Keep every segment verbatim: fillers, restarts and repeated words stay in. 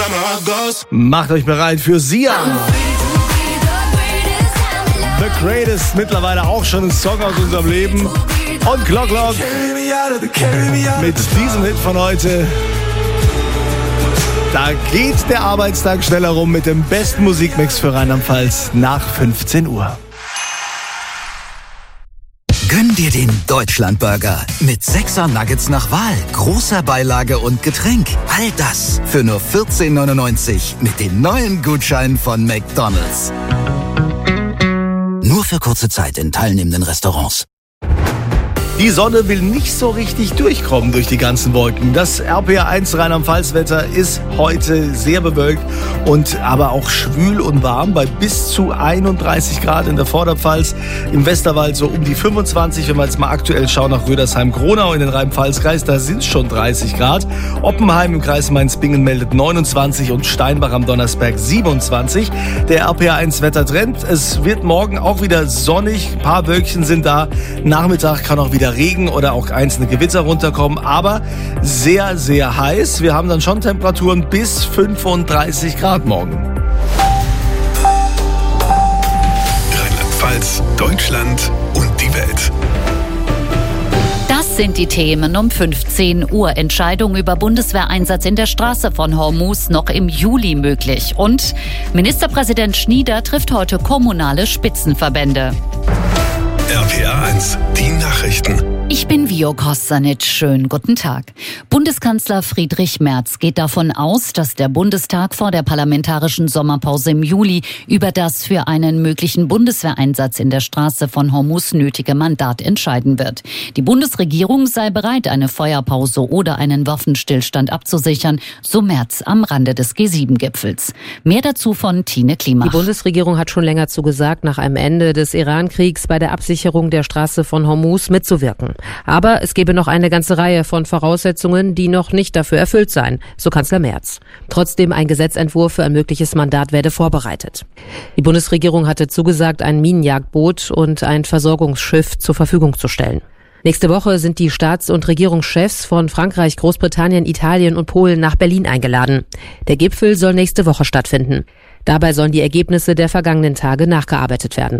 Macht euch bereit für Sia. The Greatest, mittlerweile auch schon ein Song aus unserem Leben. Und Clock Clock mit diesem Hit von heute. Da geht der Arbeitstag schneller rum mit dem besten Musikmix für Rheinland-Pfalz nach fünfzehn Uhr. Gönn dir den Deutschlandburger mit sechser Nuggets nach Wahl, großer Beilage und Getränk. All das für nur vierzehn neunundneunzig mit dem neuen Gutschein von McDonald's. Nur für kurze Zeit in teilnehmenden Restaurants. Die Sonne will nicht so richtig durchkommen durch die ganzen Wolken. Das R P R eins Rheinland-Pfalz-Wetter ist heute sehr bewölkt und aber auch schwül und warm bei bis zu einunddreißig Grad in der Vorderpfalz. Im Westerwald so um die fünfundzwanzig. Wenn wir jetzt mal aktuell schauen nach Rödersheim-Gronau in den Rhein-Pfalz-Kreis, da sind es schon dreißig Grad. Oppenheim im Kreis Mainz-Bingen meldet neunundzwanzig und Steinbach am Donnersberg siebenundzwanzig. Der R P R eins Wettertrend. Es wird morgen auch wieder sonnig. Ein paar Wölkchen sind da. Nachmittag kann auch wieder Regen oder auch einzelne Gewitter runterkommen, aber sehr, sehr heiß. Wir haben dann schon Temperaturen bis fünfunddreißig Grad morgen. Rheinland-Pfalz, Deutschland und die Welt. Das sind die Themen um fünfzehn Uhr. Entscheidung über Bundeswehreinsatz in der Straße von Hormuz noch im Juli möglich. Und Ministerpräsident Schnieder trifft heute kommunale Spitzenverbände. R P R eins, die Nachrichten. Ich bin Vio Kostanic. Schönen guten Tag. Bundeskanzler Friedrich Merz geht davon aus, dass der Bundestag vor der parlamentarischen Sommerpause im Juli über das für einen möglichen Bundeswehreinsatz in der Straße von Hormuz nötige Mandat entscheiden wird. Die Bundesregierung sei bereit, eine Feuerpause oder einen Waffenstillstand abzusichern, so Merz am Rande des G sieben Gipfels. Mehr dazu von Tine Klimach. Die Bundesregierung hat schon länger zugesagt, nach einem Ende des Iran-Kriegs bei der Absicherung der Straße von Hormuz mitzuwirken. Aber es gebe noch eine ganze Reihe von Voraussetzungen, die noch nicht dafür erfüllt seien, so Kanzler Merz. Trotzdem ein Gesetzentwurf für ein mögliches Mandat werde vorbereitet. Die Bundesregierung hatte zugesagt, ein Minenjagdboot und ein Versorgungsschiff zur Verfügung zu stellen. Nächste Woche sind die Staats- und Regierungschefs von Frankreich, Großbritannien, Italien und Polen nach Berlin eingeladen. Der Gipfel soll nächste Woche stattfinden. Dabei sollen die Ergebnisse der vergangenen Tage nachgearbeitet werden.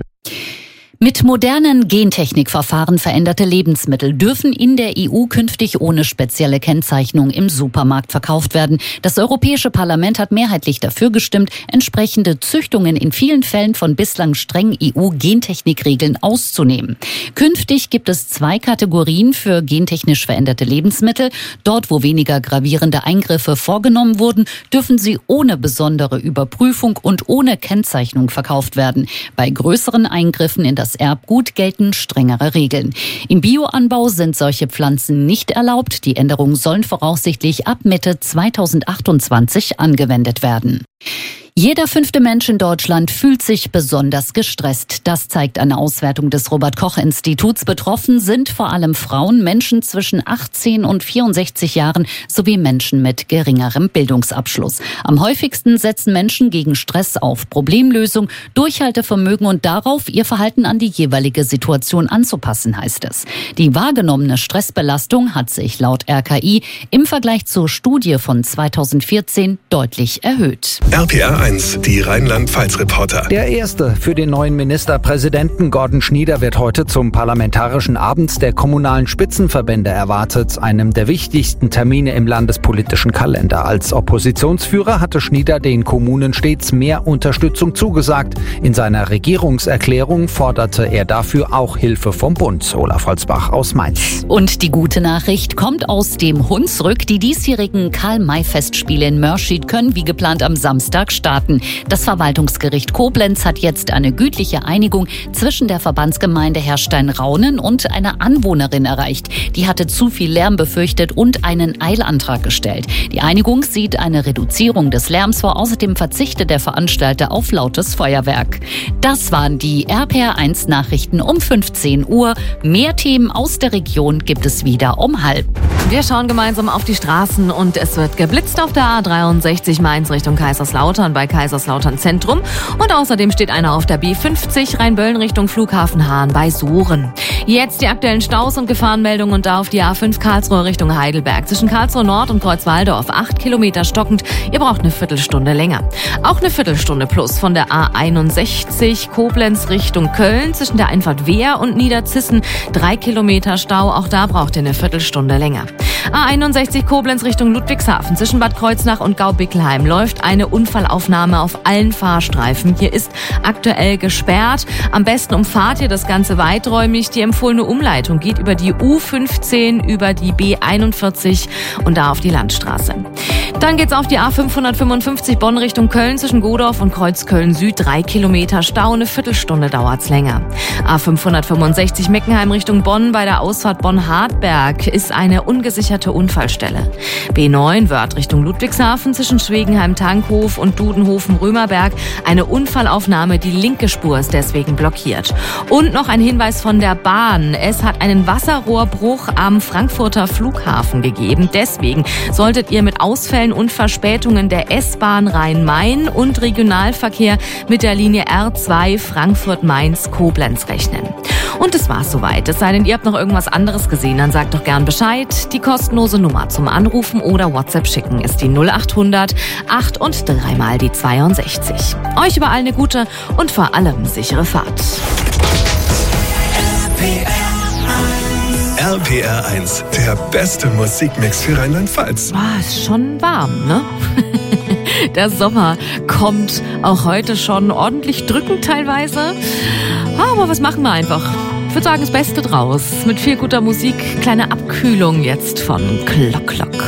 Mit modernen Gentechnikverfahren veränderte Lebensmittel dürfen in der E U künftig ohne spezielle Kennzeichnung im Supermarkt verkauft werden. Das Europäische Parlament hat mehrheitlich dafür gestimmt, entsprechende Züchtungen in vielen Fällen von bislang strengen E U-Gentechnikregeln auszunehmen. Künftig gibt es zwei Kategorien für gentechnisch veränderte Lebensmittel. Dort, wo weniger gravierende Eingriffe vorgenommen wurden, dürfen sie ohne besondere Überprüfung und ohne Kennzeichnung verkauft werden. Bei größeren Eingriffen in das Erbgut gelten strengere Regeln. Im Bioanbau sind solche Pflanzen nicht erlaubt. Die Änderungen sollen voraussichtlich ab Mitte zweitausendachtundzwanzig angewendet werden. Jeder fünfte Mensch in Deutschland fühlt sich besonders gestresst. Das zeigt eine Auswertung des Robert-Koch-Instituts. Betroffen sind vor allem Frauen, Menschen zwischen achtzehn und vierundsechzig Jahren sowie Menschen mit geringerem Bildungsabschluss. Am häufigsten setzen Menschen gegen Stress auf Problemlösung, Durchhaltevermögen und darauf, ihr Verhalten an die jeweilige Situation anzupassen, heißt es. Die wahrgenommene Stressbelastung hat sich laut R K I im Vergleich zur Studie von zweitausendvierzehn deutlich erhöht. R P R eins, die Rheinland-Pfalz-Reporter. Der erste für den neuen Ministerpräsidenten Gordon Schnieder wird heute zum Parlamentarischen Abend der kommunalen Spitzenverbände erwartet, einem der wichtigsten Termine im landespolitischen Kalender. Als Oppositionsführer hatte Schnieder den Kommunen stets mehr Unterstützung zugesagt. In seiner Regierungserklärung forderte er dafür auch Hilfe vom Bund. Olaf Holzbach aus Mainz. Und die gute Nachricht kommt aus dem Hunsrück. Die diesjährigen Karl-May-Festspiele in Mörschid können wie geplant am Samstag starten. Das Verwaltungsgericht Koblenz hat jetzt eine gütliche Einigung zwischen der Verbandsgemeinde Herrstein-Raunen und einer Anwohnerin erreicht. Die hatte zu viel Lärm befürchtet und einen Eilantrag gestellt. Die Einigung sieht eine Reduzierung des Lärms vor. Außerdem verzichtet der Veranstalter auf lautes Feuerwerk. Das waren die R P R eins Nachrichten um fünfzehn Uhr. Mehr Themen aus der Region gibt es wieder um halb. Wir schauen gemeinsam auf die Straßen und es wird geblitzt auf der A dreiundsechzig Mainz Richtung Kaiserslautern bei bei Kaiserslautern Zentrum. Und außerdem steht einer auf der B fünfzig Rheinböllen Richtung Flughafen Hahn bei Suren. Jetzt die aktuellen Staus und Gefahrenmeldungen und da auf die A fünf Karlsruhe Richtung Heidelberg. Zwischen Karlsruhe Nord und Kreuzwaldorf acht Kilometer stockend. Ihr braucht eine Viertelstunde länger. Auch eine Viertelstunde plus von der A einundsechzig Koblenz Richtung Köln. Zwischen der Einfahrt Wehr und Niederzissen drei Kilometer Stau. Auch da braucht ihr eine Viertelstunde länger. A einundsechzig Koblenz Richtung Ludwigshafen. Zwischen Bad Kreuznach und Gaubickelheim läuft eine Unfallaufnahme auf allen Fahrstreifen. Hier ist aktuell gesperrt. Am besten umfahrt ihr das Ganze weiträumig. Die empfohlene Umleitung geht über die U fünfzehn, über die B einundvierzig und da auf die Landstraße. Dann geht's auf die A fünfhundertfünfundfünfzig Bonn Richtung Köln zwischen Godorf und Kreuzköln Süd. Drei Kilometer Stau, eine Viertelstunde dauert's länger. A fünfhundertfünfundsechzig Meckenheim Richtung Bonn bei der Ausfahrt Bonn-Hartberg ist eine ungesicherte Unfallstelle. B neun Wörth Richtung Ludwigshafen zwischen Schwegenheim-Tankhof und Dudenhofen-Römerberg. Eine Unfallaufnahme, die linke Spur ist deswegen blockiert. Und noch ein Hinweis von der Bahn. Es hat einen Wasserrohrbruch am Frankfurter Flughafen gegeben. Deswegen solltet ihr mit Ausfällen und Verspätungen der S-Bahn Rhein-Main und Regionalverkehr mit der Linie R zwei Frankfurt-Mainz-Koblenz rechnen. Und das war's soweit. Es sei denn, ihr habt noch irgendwas anderes gesehen, dann sagt doch gern Bescheid. Die kostenlose Nummer zum Anrufen oder WhatsApp schicken ist die null achthundert acht und dreimal die zweiundsechzig. Euch überall eine gute und vor allem sichere Fahrt. R P R eins, der beste Musikmix für Rheinland-Pfalz. Ah, ist schon warm, ne? Der Sommer kommt auch heute schon ordentlich drückend teilweise. Aber was machen wir einfach? Ich würde sagen, das Beste draus. Mit viel guter Musik, kleine Abkühlung jetzt von Klock Klock.